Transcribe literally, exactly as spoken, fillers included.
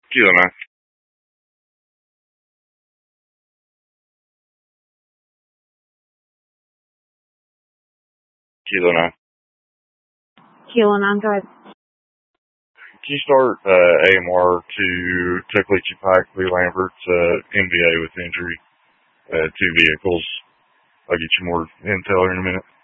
Kilo nine. Kilo nine. Kilo nine, go ahead. Can you start uh, A M R to Tuckleachy Pike, Lee Lambert's uh, M V A with injury, uh, two vehicles? I'll get you more intel here in a minute.